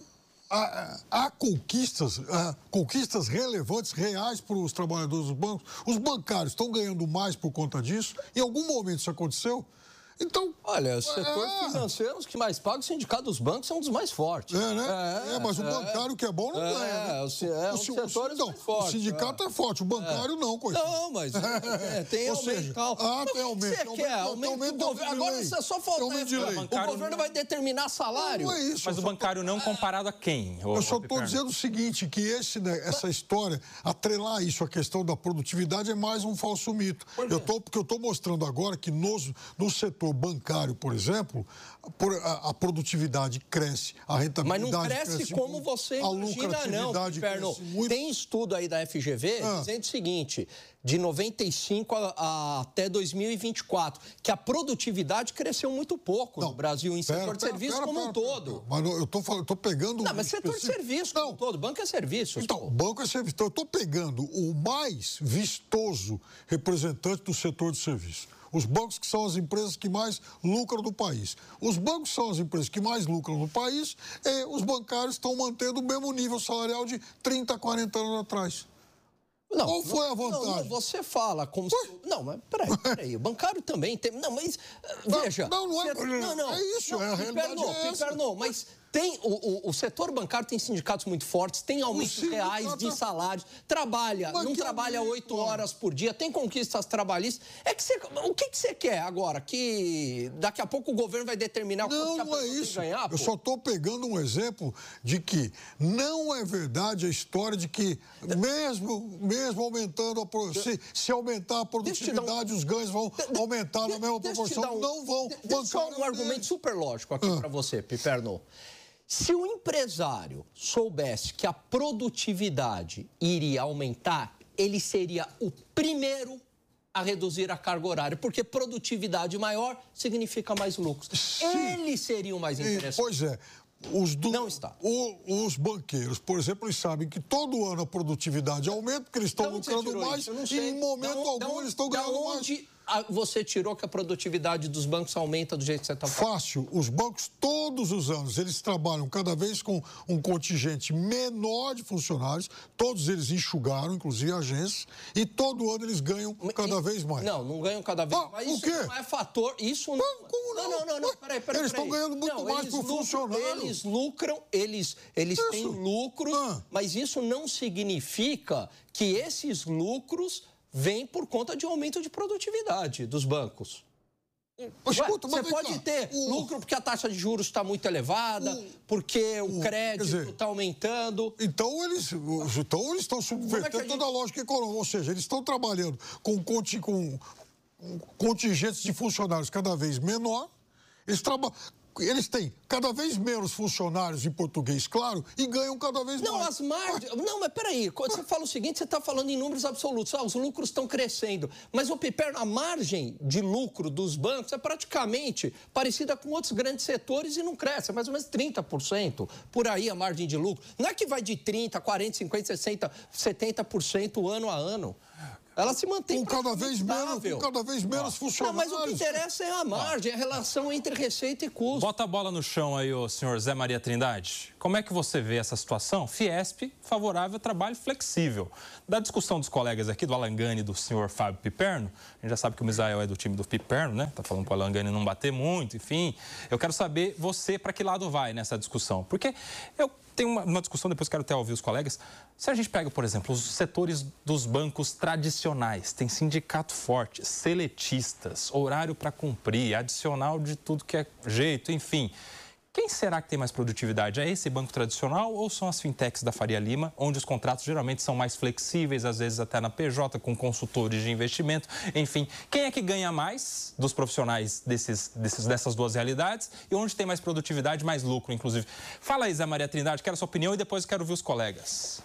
há, há conquistas, há conquistas relevantes, reais para os trabalhadores dos bancos? Os bancários estão ganhando mais por conta disso? Em algum momento isso aconteceu? Então, olha, o setor é... financeiro, os que mais pagam, o sindicato dos bancos é um dos mais fortes. É, né? É, é mas o bancário é, que é bom não ganha. É, né? o, é um o, setor então, mais forte. O sindicato é, é forte, o bancário é. não, coitado. Não, mas é, tem Ou aumento. Seja, tal. Ah, tem aumento. O que você quer? Aumento, aumento do governo. Agora isso é só faltar. O governo vai determinar salário. Não, não é isso. Mas o bancário tô... não comparado a quem? Eu só estou dizendo o seguinte, que esse, né, essa história, atrelar isso à questão da produtividade é mais um falso mito. Eu tô, porque eu estou mostrando agora que nos, no setor bancário, por exemplo, a, a produtividade cresce, a rentabilidade Mas não cresce, cresce como muito, você imagina, não, Piperno. Tem estudo aí da F G V ah. dizendo o seguinte, de noventa e cinco a, a, até dois mil e vinte e quatro, que a produtividade cresceu muito pouco não, no Brasil, em pera, setor de pera, serviço pera, como pera, um pera, todo. Pera, mas eu estou falando, tô pegando... Não, mas setor específico. de serviço como um todo, banco é serviço. Então, pô. banco é serviço. Então, eu estou pegando o mais vistoso representante do setor de serviço. Os bancos que são as empresas que mais lucram no país. Os bancos são as empresas que mais lucram no país e os bancários estão mantendo o mesmo nível salarial de trinta, quarenta anos atrás. Não, Qual foi não, a vantagem? Não, não, você fala como se... Não, mas peraí, peraí. O bancário também tem... Não, mas... Veja... Não, não é... Você... Não, não. É isso, não, é a realidade Piperno, é essa. Piperno, mas... Tem, o, o, o setor bancário tem sindicatos muito fortes, tem aumentos reais de salários, trabalha, mas não trabalha oito horas por dia, tem conquistas trabalhistas. É que você, o que, que você quer agora? Que daqui a pouco o governo vai determinar o não, que a não é pessoa isso. tem que ganhar? Eu pô? só estou pegando um exemplo de que não é verdade a história de que mesmo, mesmo aumentando a se, se aumentar a produtividade, um... os ganhos vão de, aumentar de, na mesma proporção. Um... Não vão. De, de, só um argumento super lógico aqui ah. para você, Piperno. Se o empresário soubesse que a produtividade iria aumentar, ele seria o primeiro a reduzir a carga horária, porque produtividade maior significa mais lucros. Sim. Ele seria o mais interessante. Pois é. Os do, não está. O, os banqueiros, por exemplo, eles sabem que todo ano a produtividade aumenta, porque eles estão lucrando mais e em momento da, algum da, eles estão ganhando onde... mais. Você tirou que a produtividade dos bancos aumenta do jeito que você está falando? Fácil. Os bancos, todos os anos, eles trabalham cada vez com um contingente menor de funcionários. Todos eles enxugaram, inclusive agências. E todo ano eles ganham cada e, vez mais. Não, não ganham cada vez ah, mais. O Isso quê? não é fator... Isso não... não como não? Não, não, não. não. Peraí, peraí, eles peraí. estão ganhando muito não, mais por lucram, funcionário. Eles lucram, eles, eles isso. têm lucros, ah. mas isso não significa que esses lucros... vem por conta de um aumento de produtividade dos bancos. Escuta, Ué, você pode cá. ter o... lucro porque a taxa de juros está muito elevada, o... porque o, o... crédito está aumentando. Então eles, então eles estão subvertendo é gente... toda a lógica econômica. Ou seja, eles estão trabalhando com, conti... com contingentes de funcionários cada vez menor. Eles trabalham. Eles têm cada vez menos funcionários em português, claro, e ganham cada vez não, mais. As margens... Não, mas peraí, quando você fala o seguinte, você está falando em números absolutos. Ah, os lucros estão crescendo. Mas, o Piperno, a margem de lucro dos bancos é praticamente parecida com outros grandes setores e não cresce. É mais ou menos trinta por cento por aí a margem de lucro. Não é que vai de trinta, quarenta, cinquenta, sessenta, setenta por cento ano a ano. Ela se mantém com cada vez menos, com cada vez menos ah. funcionários. Não, mas o que interessa é a margem, ah. a relação entre receita e custo. Bota a bola no chão aí, o senhor Zé Maria Trindade. Como é que você vê essa situação? Fiesp, favorável ao trabalho flexível. Da discussão dos colegas aqui, do Alangani e do senhor Fábio Piperno, a gente já sabe que o Misael é do time do Piperno, né? Tá falando para o Alangani não bater muito, enfim. Eu quero saber você para que lado vai nessa discussão. Porque eu tenho uma, uma discussão, depois quero até ouvir os colegas. Se a gente pega, por exemplo, os setores dos bancos tradicionais, tem sindicato forte, seletistas, horário para cumprir, adicional de tudo que é jeito, enfim. Quem será que tem mais produtividade? É esse banco tradicional ou são as fintechs da Faria Lima, onde os contratos geralmente são mais flexíveis, às vezes até na P J, com consultores de investimento, enfim. Quem é que ganha mais dos profissionais desses, desses, dessas duas realidades e onde tem mais produtividade, mais lucro, inclusive? Fala aí, Zé Maria Trindade, quero a sua opinião e depois quero ouvir os colegas.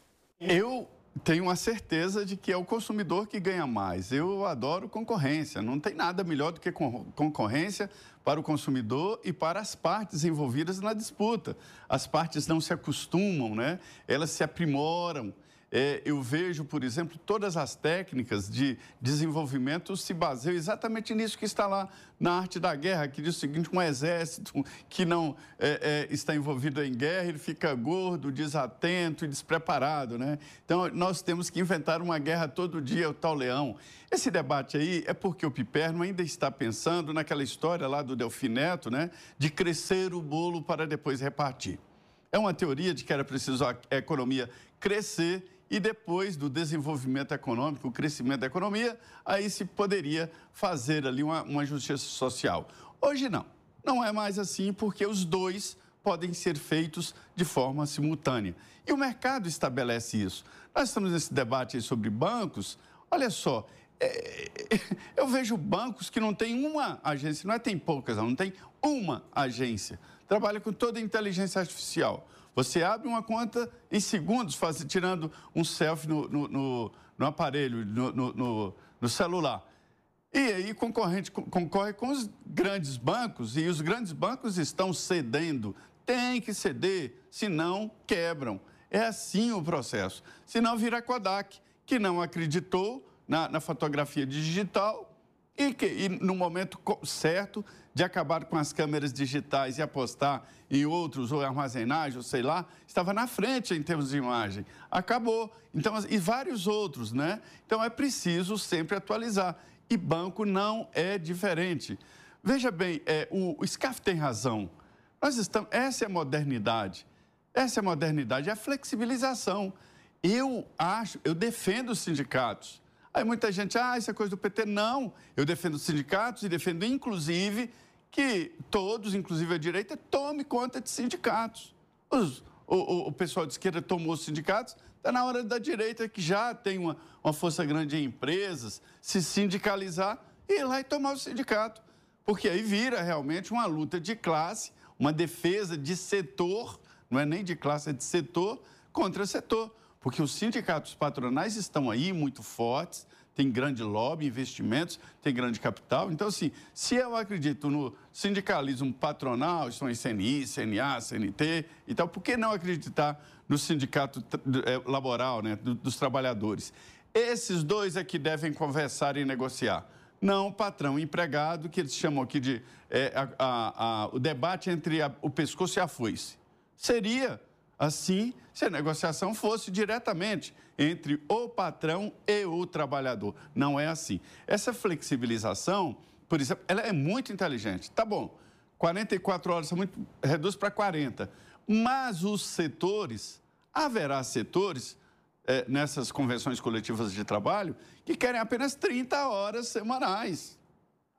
Eu tenho a certeza de que é o consumidor que ganha mais. Eu adoro concorrência, não tem nada melhor do que concorrência para o consumidor e para as partes envolvidas na disputa. As partes não se acostumam, né? Elas se aprimoram. É, eu vejo, por exemplo, todas as técnicas de desenvolvimento se baseiam exatamente nisso que está lá na Arte da Guerra, que diz o seguinte: um exército que não é, é, está envolvido em guerra, ele fica gordo, desatento e despreparado, né? Então, nós temos que inventar uma guerra todo dia, o tal leão. Esse debate aí é porque o Piperno ainda está pensando naquela história lá do Delfim Neto, né? De crescer o bolo para depois repartir. É uma teoria de que era preciso a economia crescer e depois do desenvolvimento econômico, o crescimento da economia, aí se poderia fazer ali uma, uma justiça social. Hoje não, não é mais assim, porque os dois podem ser feitos de forma simultânea. E o mercado estabelece isso. Nós estamos nesse debate aí sobre bancos, olha só, é, eu vejo bancos que não tem uma agência, não é tem poucas, não tem uma agência, trabalha com toda a inteligência artificial. Você abre uma conta em segundos, faz, tirando um selfie no, no, no, no aparelho, no, no, no celular. E aí concorrente concorre com os grandes bancos e os grandes bancos estão cedendo. Tem que ceder, senão quebram. É assim o processo. Senão vira Kodak, que não acreditou na, na fotografia digital e que e no momento certo de acabar com as câmeras digitais e apostar em outros, ou armazenagem, ou sei lá, estava na frente em termos de imagem. Acabou. Então, e vários outros, né? Então, é preciso sempre atualizar. E banco não é diferente. Veja bem, é, o, o Scaff tem razão. Nós estamos, essa é a modernidade. Essa é a modernidade, é a flexibilização. Eu acho, eu defendo os sindicatos. Aí muita gente, ah, isso é coisa do P T. Não, eu defendo os sindicatos e defendo, inclusive, que todos, inclusive a direita, tome conta de sindicatos. Os, o, o pessoal de esquerda tomou os sindicatos, está na hora da direita, que já tem uma, uma força grande em empresas, se sindicalizar e ir lá e tomar o sindicato. Porque aí vira realmente uma luta de classe, uma defesa de setor, não é nem de classe, é de setor contra setor. Porque os sindicatos patronais estão aí muito fortes, tem grande lobby, investimentos, tem grande capital. Então, assim, se eu acredito no sindicalismo patronal, estão em C N I, C N A, C N T e tal, por que não acreditar no sindicato laboral, né, dos trabalhadores? Esses dois é que devem conversar e negociar. Não o patrão e empregado, que eles chamam aqui de é, a, a, a, o debate entre a, o pescoço e a foice. Seria assim se a negociação fosse diretamente entre o patrão e o trabalhador. Não é assim. Essa flexibilização, por exemplo, ela é muito inteligente. Tá bom, quarenta e quatro horas, muito, reduz para quarenta. Mas os setores, haverá setores é, nessas convenções coletivas de trabalho que querem apenas trinta horas semanais.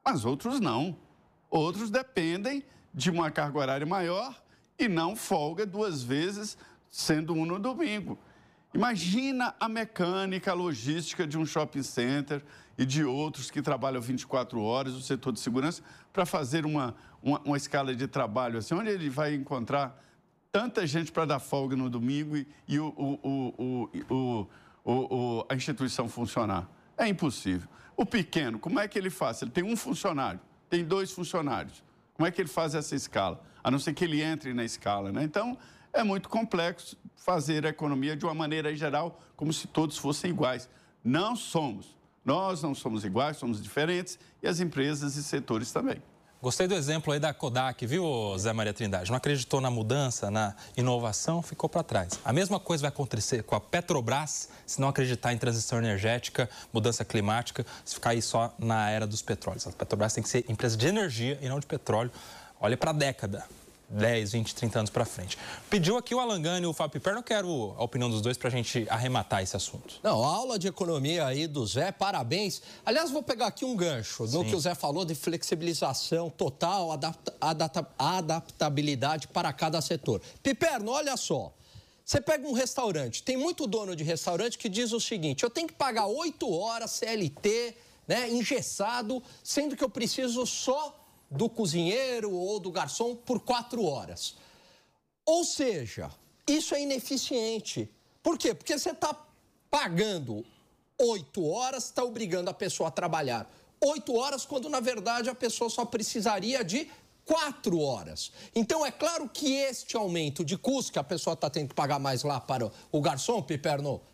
Mas outros não. Outros dependem de uma carga horária maior e não folga duas vezes, sendo um no domingo. Imagina a mecânica, a logística de um shopping center e de outros que trabalham vinte e quatro horas, o setor de segurança, para fazer uma, uma, uma escala de trabalho assim, onde ele vai encontrar tanta gente para dar folga no domingo e, e o, o, o, o, o, o, a instituição funcionar. É impossível. O pequeno, como é que ele faz? Ele tem um funcionário, tem dois funcionários. Como é que ele faz essa escala? A não ser que ele entre na escala, né? Então, é muito complexo fazer a economia de uma maneira geral, como se todos fossem iguais. Não somos. Nós não somos iguais, somos diferentes, e as empresas e setores também. Gostei do exemplo aí da Kodak, viu, Zé Maria Trindade? Não acreditou na mudança, na inovação, ficou para trás. A mesma coisa vai acontecer com a Petrobras, se não acreditar em transição energética, mudança climática, se ficar aí só na era dos petróleos. A Petrobras tem que ser empresa de energia e não de petróleo. Olha para a década. dez, vinte, trinta anos para frente. Pediu aqui o Alan Gani e o Fábio Piperno, eu quero a opinião dos dois para a gente arrematar esse assunto. Não, a aula de economia aí do Zé, parabéns. Aliás, vou pegar aqui um gancho no Sim. que o Zé falou de flexibilização total, adapta, adapta, adaptabilidade para cada setor. Piperno, olha só, você pega um restaurante, tem muito dono de restaurante que diz o seguinte, eu tenho que pagar oito horas C L T, né, engessado, sendo que eu preciso só do cozinheiro ou do garçom por quatro horas. Ou seja, isso é ineficiente. Por quê? Porque você está pagando oito horas, está obrigando a pessoa a trabalhar oito horas, quando, na verdade, a pessoa só precisaria de quatro horas. Então, é claro que este aumento de custo, que a pessoa está tendo que pagar mais lá para o garçom, Piperno,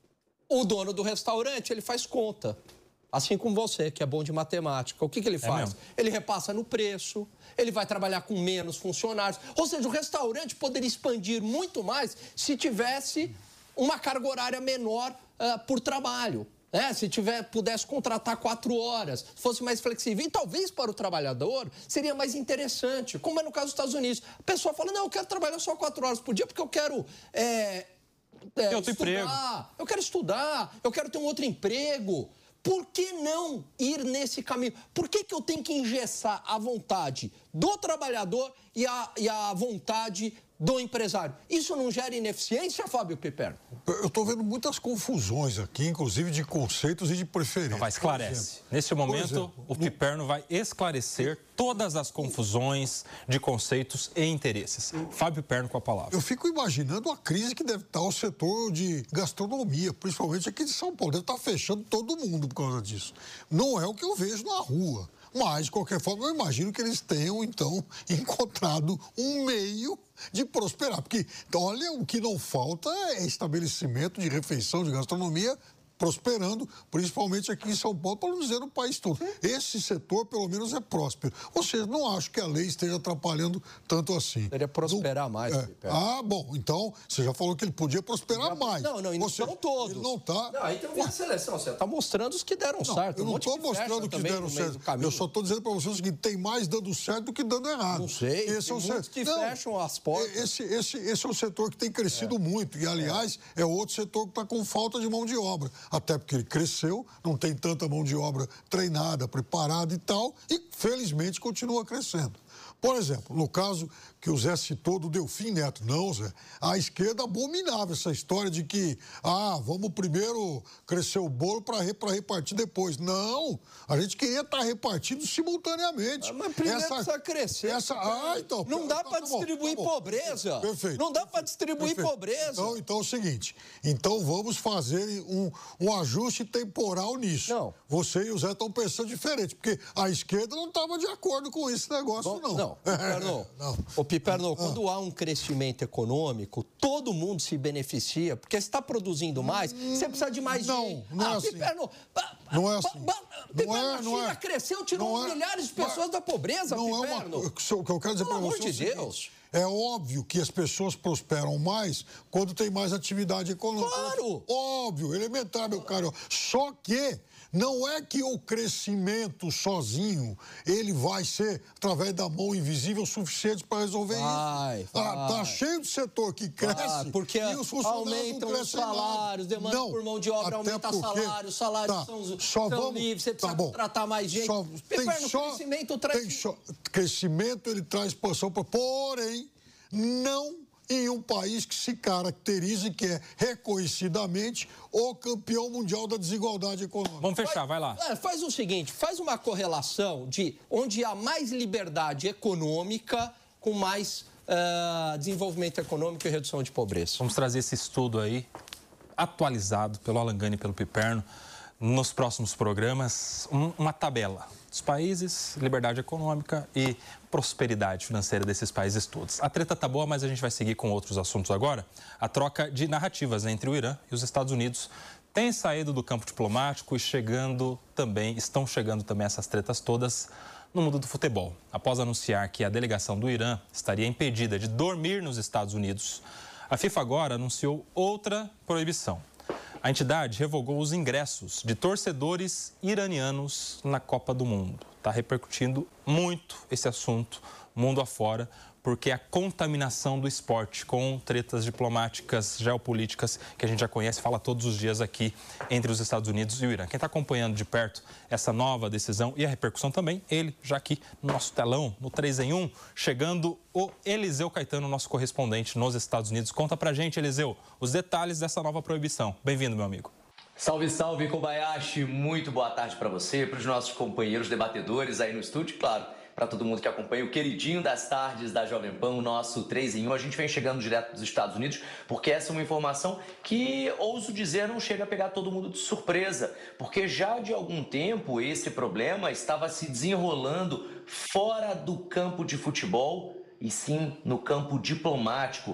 o dono do restaurante, ele faz conta. Assim como você, que é bom de matemática. O que, que ele faz? É ele repassa no preço, ele vai trabalhar com menos funcionários. Ou seja, o restaurante poderia expandir muito mais se tivesse uma carga horária menor uh, por trabalho. Né? Se tiver, pudesse contratar quatro horas, fosse mais flexível. E talvez para o trabalhador seria mais interessante, como é no caso dos Estados Unidos. A pessoa fala, não, eu quero trabalhar só quatro horas por dia porque eu quero... É, é, eu, estudar, eu quero estudar, eu quero ter um outro emprego. Por que não ir nesse caminho? Por que que eu tenho que engessar a vontade do trabalhador e a, e a vontade do empresário? Isso não gera ineficiência, Fábio Piperno? Eu estou vendo muitas confusões aqui, inclusive de conceitos e de preferências. Não, vai, esclarece. Nesse momento, exemplo, o Piperno vai esclarecer todas as confusões de conceitos e interesses. Fábio Piperno com a palavra. Eu fico imaginando a crise que deve estar o setor de gastronomia, principalmente aqui de São Paulo. Deve estar fechando todo mundo por causa disso. Não é o que eu vejo na rua. Mas, de qualquer forma, eu imagino que eles tenham, então, encontrado um meio de prosperar. Porque, então, olha, o que não falta é estabelecimento de refeição, de gastronomia, prosperando, principalmente aqui em São Paulo, para não dizer no país todo. Esse setor, pelo menos, é próspero. Ou seja, não acho que a lei esteja atrapalhando tanto assim. Deveria prosperar não, mais. É. Ah, bom, então, você já falou que ele podia prosperar já, mais. Não, não, e não seja, são todos. Ele não está... Não, aí tem uma seleção, você está mostrando os que deram não, certo. Eu não um estou mostrando que deram certo. Eu só estou dizendo para você o seguinte, tem mais dando certo do que dando errado. Não sei, esse tem é o muitos se... que não, fecham as portas. Esse, esse, esse é o setor que tem crescido é. muito. E, aliás, é. é outro setor que está com falta de mão de obra. Até porque ele cresceu. Não tem tanta mão de obra treinada, preparada e tal, e felizmente continua crescendo. Por exemplo, no caso que o Zé citou do Delfim Neto. Não, Zé, a esquerda abominava essa história de que, ah, vamos primeiro crescer o bolo para repartir depois. Não, a gente queria estar repartindo simultaneamente. Ah, mas primeiro essa, precisa crescer. Essa, ah, então, não dá tá, para tá distribuir bom, tá bom. pobreza. Perfeito. Não dá para distribuir Perfeito. pobreza. Então, então é o seguinte, então vamos fazer um, um ajuste temporal nisso. Não. Você e o Zé estão pensando diferente, porque a esquerda não estava de acordo com esse negócio, bom, não. Não, Piperno, não. Ô, Piperno, ah. quando há um crescimento econômico, todo mundo se beneficia, porque você está produzindo mais, hum, você precisa de mais não, gente. Não, ah, é assim. Piperno, não é assim. Piperno, não é, a não China é. cresceu, tirou não milhares é, de pessoas é, da pobreza, não Piperno. É uma, o que eu quero dizer para você Pelo amor de é o Deus. seguinte, é óbvio que as pessoas prosperam mais quando tem mais atividade econômica. Claro! Óbvio, elementar, meu caro. Só que Não é que o crescimento sozinho, ele vai ser, através da mão invisível, suficiente para resolver vai, isso. Vai. Ah, tá cheio de setor que cresce vai, porque e os funcionários aumentam não os salários, demanda não, por mão de obra, aumenta salários, salários tá, são, são vamos, livres, você precisa tá contratar mais gente. Só, tem só, crescimento traz... Tem só, crescimento, ele traz expansão, porém, não em um país que se caracteriza e que é reconhecidamente o campeão mundial da desigualdade econômica. Vamos fechar, vai lá. É, faz o seguinte, faz uma correlação de onde há mais liberdade econômica com mais uh, desenvolvimento econômico e redução de pobreza. Vamos trazer esse estudo aí, atualizado pelo Alangani e pelo Piperno, nos próximos programas, um, uma tabela dos países, liberdade econômica e prosperidade financeira desses países todos. A treta tá boa, mas a gente vai seguir com outros assuntos agora. A troca de narrativas entre o Irã e os Estados Unidos tem saído do campo diplomático e chegando também, estão chegando também essas tretas todas no mundo do futebol. Após anunciar que a delegação do Irã estaria impedida de dormir nos Estados Unidos, a FIFA agora anunciou outra proibição. A entidade revogou os ingressos de torcedores iranianos na Copa do Mundo. Está repercutindo muito esse assunto, mundo afora, porque a contaminação do esporte com tretas diplomáticas, geopolíticas, que a gente já conhece, fala todos os dias aqui entre os Estados Unidos e o Irã. Quem está acompanhando de perto essa nova decisão e a repercussão também, ele, já aqui no nosso telão, no três em um, chegando o Eliseu Caetano, nosso correspondente nos Estados Unidos. Conta pra gente, Eliseu, os detalhes dessa nova proibição. Bem-vindo, meu amigo. Salve, salve, Kobayashi. Muito boa tarde para você, para os nossos companheiros debatedores aí no estúdio, claro, para todo mundo que acompanha o queridinho das tardes da Jovem Pan, o nosso três em um. A gente vem chegando direto dos Estados Unidos, porque essa é uma informação que, ouso dizer, não chega a pegar todo mundo de surpresa, porque já de algum tempo esse problema estava se desenrolando fora do campo de futebol, e sim no campo diplomático,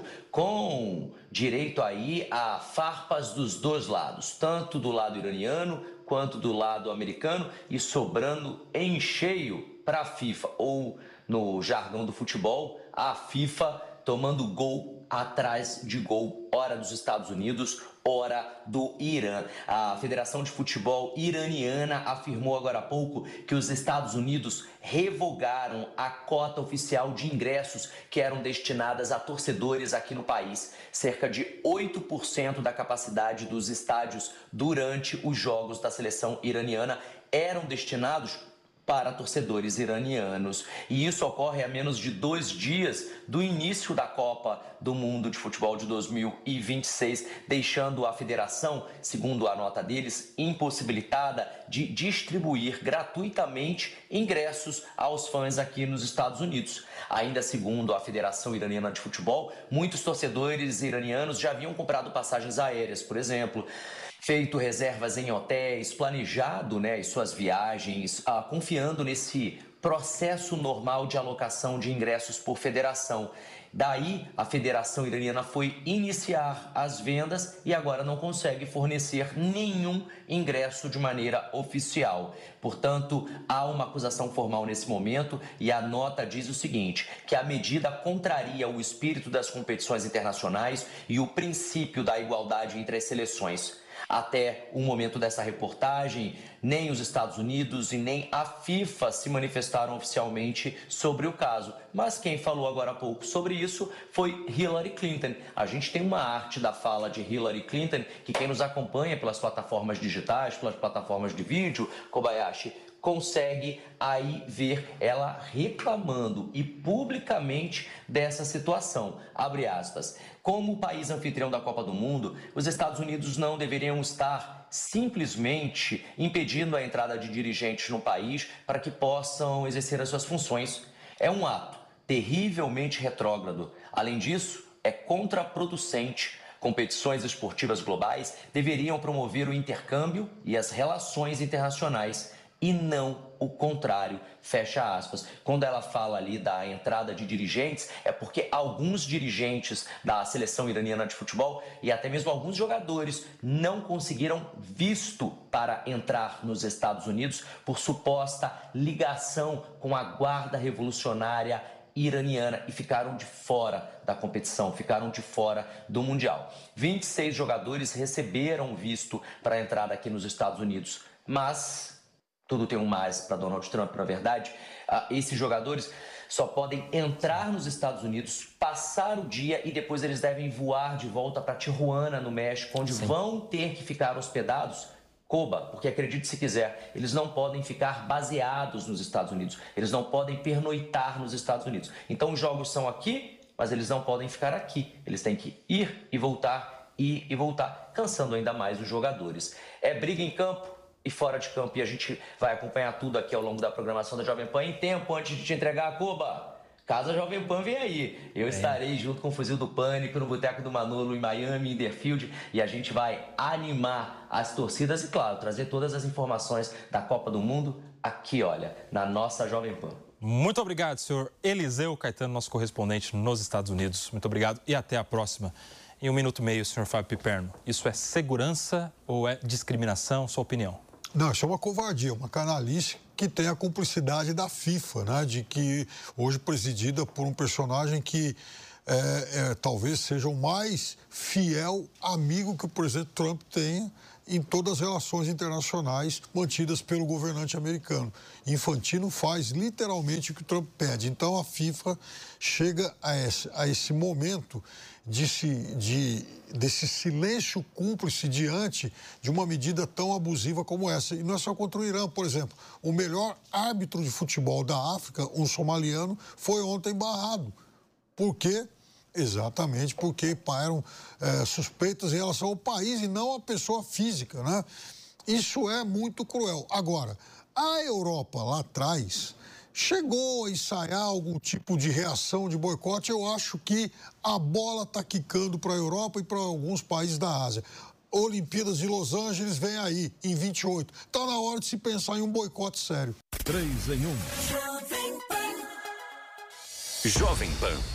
com direito aí a farpas dos dois lados, tanto do lado iraniano quanto do lado americano, e sobrando em cheio para a FIFA, ou no jargão do futebol, a FIFA tomando gol atrás de gol, ora dos Estados Unidos, ora do Irã. A Federação de Futebol Iraniana afirmou agora há pouco que os Estados Unidos revogaram a cota oficial de ingressos que eram destinadas a torcedores aqui no país. Cerca de oito por cento da capacidade dos estádios durante os jogos da seleção iraniana eram destinados para torcedores iranianos. E isso ocorre a menos de dois dias do início da Copa do Mundo de Futebol de dois mil e vinte e seis, deixando a federação, segundo a nota deles, impossibilitada de distribuir gratuitamente ingressos aos fãs aqui nos Estados Unidos. Ainda segundo a Federação Iraniana de Futebol, muitos torcedores iranianos já haviam comprado passagens aéreas, por exemplo, feito reservas em hotéis, planejado, né, as suas viagens, ah, confiando nesse processo normal de alocação de ingressos por federação. Daí, a Federação Iraniana foi iniciar as vendas e agora não consegue fornecer nenhum ingresso de maneira oficial. Portanto, há uma acusação formal nesse momento e a nota diz o seguinte, que a medida contraria o espírito das competições internacionais e o princípio da igualdade entre as seleções. Até o momento dessa reportagem, nem os Estados Unidos e nem a FIFA se manifestaram oficialmente sobre o caso. Mas quem falou agora há pouco sobre isso foi Hillary Clinton. A gente tem uma arte da fala de Hillary Clinton que quem nos acompanha pelas plataformas digitais, pelas plataformas de vídeo, Kobayashi, consegue aí ver ela reclamando e publicamente dessa situação. Abre aspas. Como país anfitrião da Copa do Mundo, os Estados Unidos não deveriam estar simplesmente impedindo a entrada de dirigentes no país para que possam exercer as suas funções. É um ato terrivelmente retrógrado. Além disso, é contraproducente. Competições esportivas globais deveriam promover o intercâmbio e as relações internacionais, e não o contrário, fecha aspas. Quando ela fala ali da entrada de dirigentes, é porque alguns dirigentes da seleção iraniana de futebol e até mesmo alguns jogadores não conseguiram visto para entrar nos Estados Unidos por suposta ligação com a Guarda Revolucionária iraniana e ficaram de fora da competição, ficaram de fora do Mundial. vinte e seis jogadores receberam visto para entrar aqui nos Estados Unidos. Mas tudo tem um mas para Donald Trump, na verdade. Ah, esses jogadores só podem entrar nos Estados Unidos, passar o dia e depois eles devem voar de volta para Tijuana, no México, onde Sim. vão ter que ficar hospedados. Coba, porque acredite se quiser, eles não podem ficar baseados nos Estados Unidos, eles não podem pernoitar nos Estados Unidos. Então os jogos são aqui, mas eles não podem ficar aqui. Eles têm que ir e voltar, ir e voltar, cansando ainda mais os jogadores. É briga em campo e fora de campo, e a gente vai acompanhar tudo aqui ao longo da programação da Jovem Pan em tempo antes de te entregar a Coba. Caso a Jovem Pan venha aí, eu é. estarei junto com o Fuzil do Pânico no Boteco do Manolo em Miami, em Deerfield, e a gente vai animar as torcidas e, claro, trazer todas as informações da Copa do Mundo aqui, olha, na nossa Jovem Pan. Muito obrigado, senhor Eliseu Caetano, nosso correspondente nos Estados Unidos. Muito obrigado e até a próxima. Em um minuto e meio, senhor Fábio Piperno, isso é segurança ou é discriminação? Sua opinião? Não, isso é uma covardia, uma canalice que tem a cumplicidade da FIFA, né? De que hoje presidida por um personagem que é, é, talvez seja o mais fiel amigo que o presidente Trump tenha em todas as relações internacionais mantidas pelo governante americano. Infantino faz literalmente o que o Trump pede. Então a FIFA chega a esse, a esse momento de se, de, desse silêncio cúmplice diante de uma medida tão abusiva como essa. E não é só contra o Irã, por exemplo. O melhor árbitro de futebol da África, um somaliano, foi ontem barrado. Por quê? Exatamente porque eram é, suspeitas em relação ao país e não à pessoa física, né? Isso é muito cruel. Agora, a Europa lá atrás chegou a ensaiar algum tipo de reação de boicote. Eu acho que a bola está quicando para a Europa e para alguns países da Ásia. Olimpíadas de Los Angeles vem aí, em vinte e oito. Está na hora de se pensar em um boicote sério. três em um. Jovem Pan.